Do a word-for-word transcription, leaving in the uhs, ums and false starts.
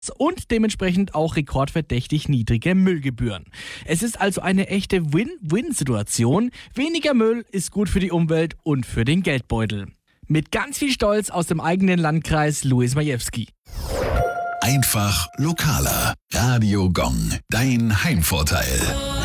und dementsprechend auch rekordverdächtig niedrige Müllgebühren. Es ist also eine echte Win-Win-Situation. Weniger Müll ist gut für die Umwelt und für den Geldbeutel. Mit ganz viel Stolz aus dem eigenen Landkreis Louis Majewski. Einfach lokaler. Radio Gong, dein Heimvorteil.